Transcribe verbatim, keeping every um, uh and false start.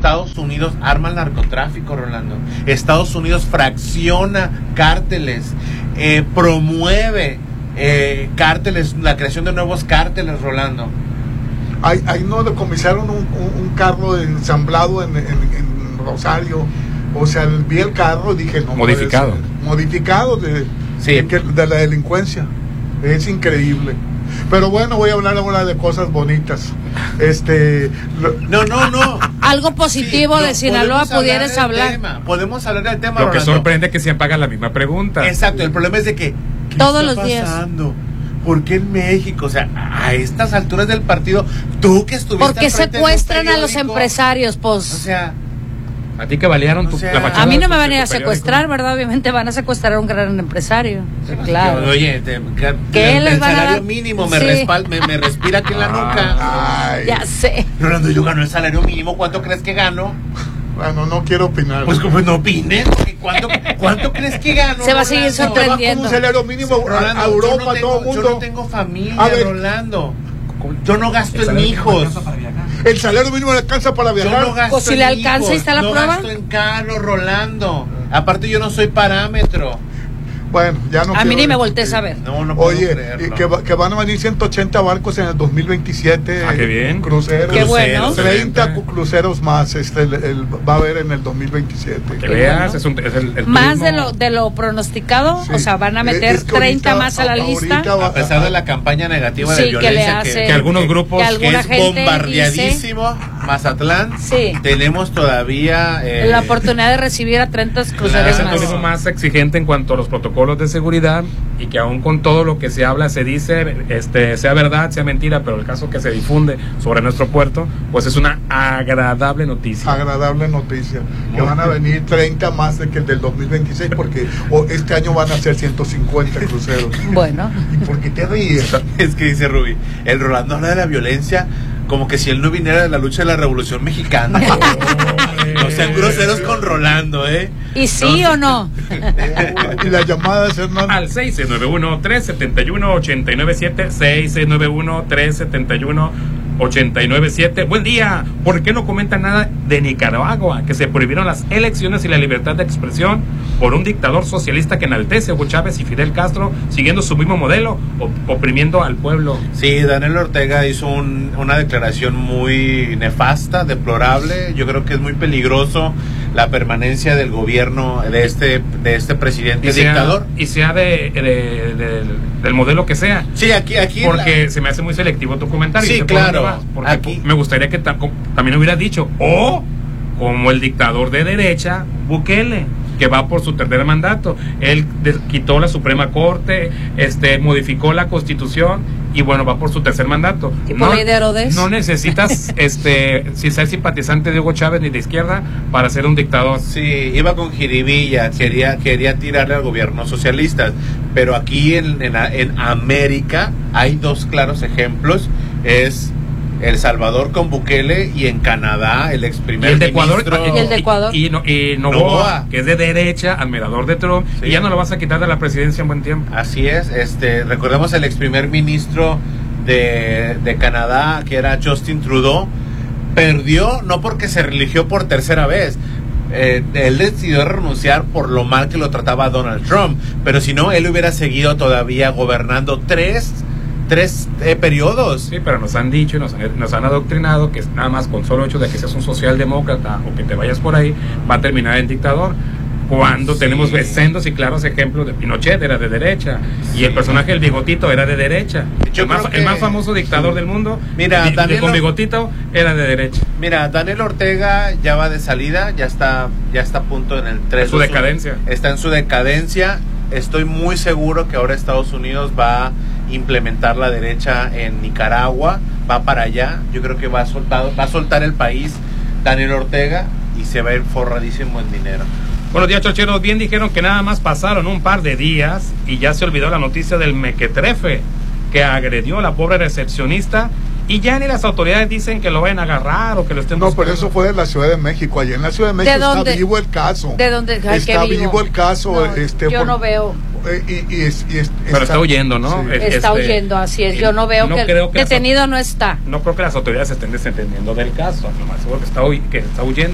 Estados Unidos arma el narcotráfico, Rolando. Estados Unidos fracciona cárteles, eh, promueve eh, cárteles, la creación de nuevos cárteles, Rolando. Ahí, ahí no decomisaron un, un, un carro ensamblado en, en, en Rosario. O sea, vi el carro y dije, no. Modificado. Modificado de, sí. de, de la delincuencia. Es increíble. Pero bueno, voy a hablar ahora de cosas bonitas. Este, lo, no, no, no. Algo positivo sí, no, de Sinaloa pudieras hablar. Tema. Podemos hablar del tema. Lo que Rolando. sorprende es que siempre hagan la misma pregunta. Exacto, el problema es de que ¿qué todos está los días pasando? ¿Por qué en México? O sea, a estas alturas del partido, tú que estuviste ¿por qué secuestran a los empresarios? Pues, o sea, a ti que balearon tu, o sea, la fachada. A mí no tu, me van a ir a periódico. secuestrar, ¿verdad? Obviamente van a secuestrar a un gran empresario. Sí, claro. Oye, te, que, ¿qué el, les el van a salario dar? mínimo me, Sí. respal, me, me respira aquí en la nuca. Ay. Ya sé. Rolando, yo gano el salario mínimo. ¿Cuánto crees que gano? Bueno, no quiero opinar. Pues, pues no opines. ¿Cuánto, ¿Cuánto crees que gano? Se va a seguir Rolando? sorprendiendo. Un salario mínimo Rolando, a Europa, yo no tengo, todo el mundo. Yo no tengo familia, A ver, Rolando. Yo no gasto en hijos. El salario mínimo le alcanza para viajar. Yo no gasto Pues si en le alcanza, hijos, ahí está la no prueba. gasto en carro, Rolando. Aparte yo no soy parámetro. Bueno, ya no A mí quiero ni me discutir. voltees a ver. No, no puedo Oye, creerlo. y que, va- que van a venir ciento ochenta barcos en el dos mil veintisiete. Ah, qué bien. Cruceros. Qué bueno. treinta cu- cruceros más este el, el- va a haber en el dos mil veintisiete. Que Qué veas, bueno. es, un, es el, el Más turismo. de lo de lo pronosticado, Sí. o sea, van a Es- meter es que treinta ahorita- más a la ahorita lista. va- A pesar de la campaña negativa Sí, de que violencia le hace- Que algunos grupos que que alguna es gente bombardeadísimo, Mazatlán, Sí. tenemos todavía eh, la oportunidad de recibir a treinta cruceros es el más. turismo más exigente en cuanto a los protocolos de seguridad, y que aún con todo lo que se habla, se dice, este, sea verdad, sea mentira, pero el caso que se difunde sobre nuestro puerto, pues es una agradable noticia. Agradable noticia. Que van a venir treinta más de que el del dos mil veintiséis, porque o, este año van a ser ciento cincuenta cruceros. Bueno, ¿Y por qué te ríes? es que dice Ruby, el Rolando habla de la violencia como que si él no viniera de la lucha de la Revolución Mexicana. No sean groseros con Rolando, ¿eh? ¿y sí No, o no? Y las llamadas, Hernán. Al seis seis nueve uno, tres siete uno, ocho nueve siete, seis seis nueve uno, tres siete uno, ocho nueve siete. Buen día. ¿Por qué no comentan nada de Nicaragua? Que se prohibieron las elecciones y la libertad de expresión por un dictador socialista que enaltece a Hugo Chávez y Fidel Castro, siguiendo su mismo modelo, op- oprimiendo al pueblo. Sí, Daniel Ortega hizo un, una declaración muy nefasta, deplorable. Yo creo que es muy peligroso la permanencia del gobierno de este de este presidente Y sea, dictador. y sea de, de- de- del modelo que sea. Sí, aquí aquí Porque la- se me hace muy selectivo tu comentario. Sí, Sé por dónde claro. vas, porque Aquí- me gustaría que ta- también hubieras dicho, o como el dictador de derecha, Bukele, que va por su tercer mandato. Él de- quitó la Suprema Corte, este modificó la Constitución y bueno, va por su tercer mandato. ¿Tipo ley de Herodes? No necesitas este si ser simpatizante de Hugo Chávez ni de izquierda para ser un dictador. Sí, iba con jiribilla, quería quería tirarle al gobierno socialista, pero aquí en, en, en América hay dos claros ejemplos, es El Salvador con Bukele y en Canadá el ex Y primer el de Ecuador, ministro Y el de Ecuador. y, y, no- y Novoa, Novoa. que es de derecha, admirador de Trump, Sí. y ya no lo vas a quitar de la presidencia en buen tiempo. Así es, este, recordemos el ex primer ministro de, de Canadá, que era Justin Trudeau, perdió no porque se religió por tercera vez. Eh, él decidió renunciar por lo mal que lo trataba Donald Trump, pero si no, él hubiera seguido todavía gobernando tres, tres eh, periodos. Sí, pero nos han dicho y nos, han- nos han adoctrinado que nada más con solo hecho de que seas un socialdemócrata o que te vayas por ahí, va a terminar en dictador. Cuando Sí. tenemos sendos y claros ejemplos de Pinochet, era de derecha, y el personaje del bigotito era de derecha. Yo el, más, creo que- el más famoso dictador del mundo, Mira, di- de- Daniel con Or- bigotito, era de derecha. Mira, Daniel Ortega ya va de salida, ya está, ya está a punto en el tres. En su decadencia. Está en su decadencia. Estoy muy seguro que ahora Estados Unidos va a implementar la derecha en Nicaragua, va para allá. Yo creo que va a soltar, va a soltar el país Daniel Ortega y se va a ir forradísimo en dinero. Buenos días, chocheros. Bien dijeron que nada más pasaron un par de días y ya se olvidó la noticia del mequetrefe que agredió a la pobre recepcionista, y ya ni las autoridades dicen que lo vayan a agarrar o que lo estén No, buscando. pero eso fue de la Ciudad de México. Allá en la Ciudad de México está dónde? vivo el caso. ¿De dónde? Ay, Está qué vivo el caso. No, este, yo por- no veo. eh, Y, y es- y es- Pero está huyendo, ¿no? Sí. Es- Está este, huyendo, así es. Yo no veo no que, creo que las- detenido no está. No creo que las autoridades estén desentendiendo del caso. Lo más seguro que está, huy- que está huyendo.